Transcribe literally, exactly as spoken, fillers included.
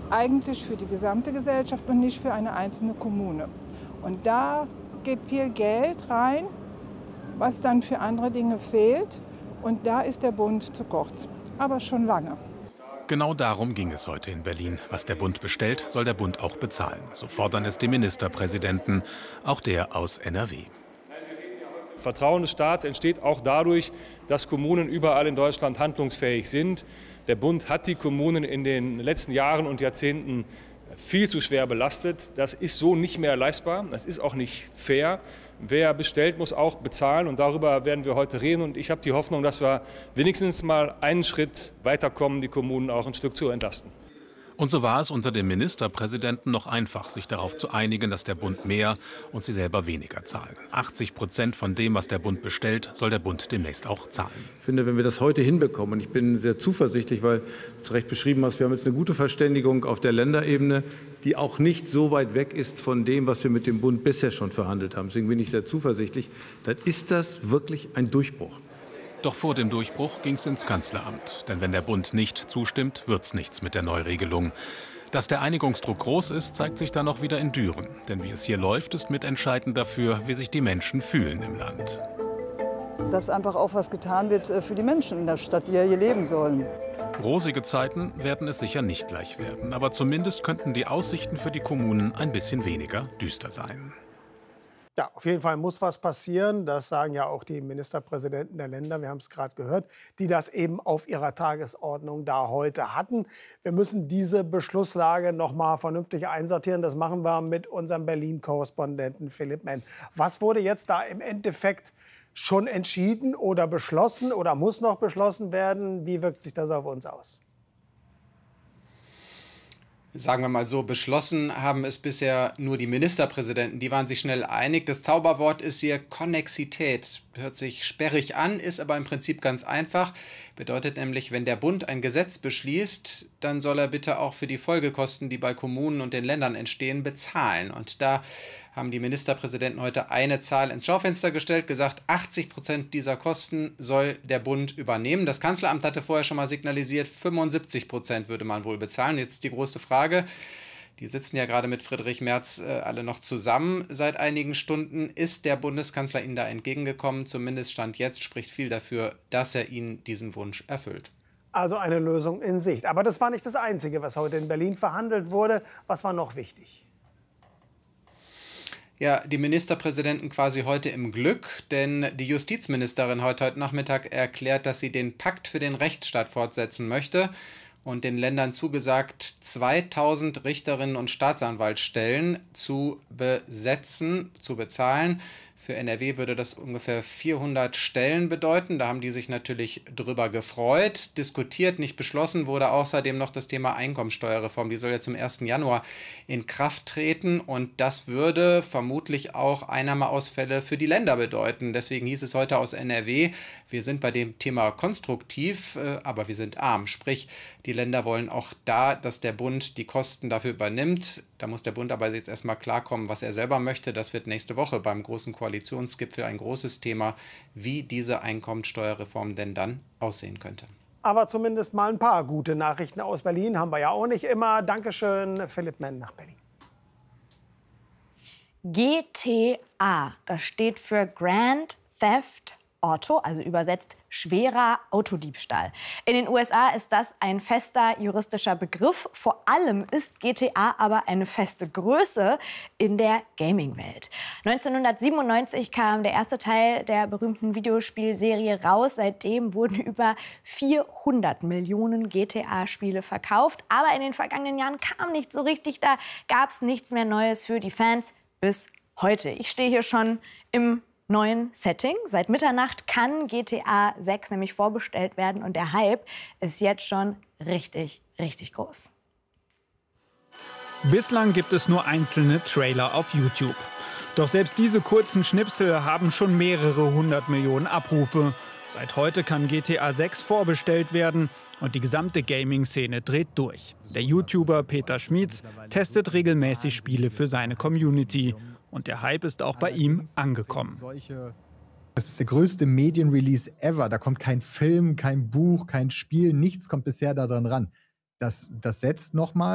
eigentlich für die gesamte Gesellschaft und nicht für eine einzelne Kommune. Und da geht viel Geld rein, was dann für andere Dinge fehlt. Und da ist der Bund zu kurz, aber schon lange. Genau darum ging es heute in Berlin. Was der Bund bestellt, soll der Bund auch bezahlen. So fordern es die Ministerpräsidenten, auch der aus N R W. Vertrauen des Staates entsteht auch dadurch, dass Kommunen überall in Deutschland handlungsfähig sind. Der Bund hat die Kommunen in den letzten Jahren und Jahrzehnten viel zu schwer belastet. Das ist so nicht mehr leistbar. Das ist auch nicht fair. Wer bestellt, muss auch bezahlen. Und darüber werden wir heute reden. Und ich habe die Hoffnung, dass wir wenigstens mal einen Schritt weiterkommen, die Kommunen auch ein Stück zu entlasten. Und so war es unter den Ministerpräsidenten noch einfach, sich darauf zu einigen, dass der Bund mehr und sie selber weniger zahlen. achtzig Prozent von dem, was der Bund bestellt, soll der Bund demnächst auch zahlen. Ich finde, wenn wir das heute hinbekommen, und ich bin sehr zuversichtlich, weil du zu Recht beschrieben hast, wir haben jetzt eine gute Verständigung auf der Länderebene, die auch nicht so weit weg ist von dem, was wir mit dem Bund bisher schon verhandelt haben. Deswegen bin ich sehr zuversichtlich, dann ist das wirklich ein Durchbruch. Doch vor dem Durchbruch ging es ins Kanzleramt. Denn wenn der Bund nicht zustimmt, wird's nichts mit der Neuregelung. Dass der Einigungsdruck groß ist, zeigt sich dann auch wieder in Düren. Denn wie es hier läuft, ist mitentscheidend dafür, wie sich die Menschen fühlen im Land. Dass einfach auch was getan wird für die Menschen in der Stadt, die ja hier leben sollen. Rosige Zeiten werden es sicher nicht gleich werden. Aber zumindest könnten die Aussichten für die Kommunen ein bisschen weniger düster sein. Ja, auf jeden Fall muss was passieren. Das sagen ja auch die Ministerpräsidenten der Länder, wir haben es gerade gehört, die das eben auf ihrer Tagesordnung da heute hatten. Wir müssen diese Beschlusslage noch mal vernünftig einsortieren. Das machen wir mit unserem Berlin-Korrespondenten Philipp Menn. Was wurde jetzt da im Endeffekt schon entschieden oder beschlossen oder muss noch beschlossen werden? Wie wirkt sich das auf uns aus? Sagen wir mal so, beschlossen haben es bisher nur die Ministerpräsidenten. Die waren sich schnell einig. Das Zauberwort ist hier Konnexität. Hört sich sperrig an, ist aber im Prinzip ganz einfach. Bedeutet nämlich, wenn der Bund ein Gesetz beschließt, dann soll er bitte auch für die Folgekosten, die bei Kommunen und den Ländern entstehen, bezahlen. Und da haben die Ministerpräsidenten heute eine Zahl ins Schaufenster gestellt, gesagt, achtzig Prozent dieser Kosten soll der Bund übernehmen. Das Kanzleramt hatte vorher schon mal signalisiert, fünfundsiebzig Prozent würde man wohl bezahlen. Jetzt die große Frage, die sitzen ja gerade mit Friedrich Merz äh, alle noch zusammen seit einigen Stunden. Ist der Bundeskanzler Ihnen da entgegengekommen? Zumindest Stand jetzt spricht viel dafür, dass er Ihnen diesen Wunsch erfüllt. Also eine Lösung in Sicht. Aber das war nicht das Einzige, was heute in Berlin verhandelt wurde. Was war noch wichtig? Ja, die Ministerpräsidenten quasi heute im Glück, denn die Justizministerin hat heute Nachmittag erklärt, dass sie den Pakt für den Rechtsstaat fortsetzen möchte und den Ländern zugesagt, zweitausend Richterinnen und Staatsanwaltsstellen zu besetzen, zu bezahlen. Für N R W würde das ungefähr vierhundert Stellen bedeuten. Da haben die sich natürlich drüber gefreut. Diskutiert, nicht beschlossen wurde außerdem noch das Thema Einkommensteuerreform. Die soll ja zum ersten Januar in Kraft treten. Und das würde vermutlich auch Einnahmeausfälle für die Länder bedeuten. Deswegen hieß es heute aus N R W, wir sind bei dem Thema konstruktiv, aber wir sind arm. Sprich, die Länder wollen auch da, dass der Bund die Kosten dafür übernimmt. Da muss der Bund aber jetzt erstmal klarkommen, was er selber möchte. Das wird nächste Woche beim großen Koalitionsgipfel ein großes Thema, wie diese Einkommensteuerreform denn dann aussehen könnte. Aber zumindest mal ein paar gute Nachrichten aus Berlin haben wir ja auch nicht immer. Dankeschön, Philipp Menn nach Berlin. G T A, das steht für Grand Theft Auto, also übersetzt schwerer Autodiebstahl. In den U S A ist das ein fester juristischer Begriff. Vor allem ist G T A aber eine feste Größe in der Gaming-Welt. neunzehnhundertsiebenundneunzig kam der erste Teil der berühmten Videospielserie raus. Seitdem wurden über vierhundert Millionen G T A-Spiele verkauft. Aber in den vergangenen Jahren kam nicht so richtig. Da gab es nichts mehr Neues für die Fans bis heute. Ich stehe hier schon im neuen Setting. Seit Mitternacht kann G T A sechs nämlich vorbestellt werden und der Hype ist jetzt schon richtig, richtig groß. Bislang gibt es nur einzelne Trailer auf YouTube. Doch selbst diese kurzen Schnipsel haben schon mehrere hundert Millionen Abrufe. Seit heute kann G T A sechs vorbestellt werden und die gesamte Gaming-Szene dreht durch. Der YouTuber Peter Schmietz testet regelmäßig Spiele für seine Community. Und der Hype ist auch bei ihm angekommen. Das ist der größte Medienrelease ever. Da kommt kein Film, kein Buch, kein Spiel, nichts kommt bisher daran ran. Das, das setzt nochmal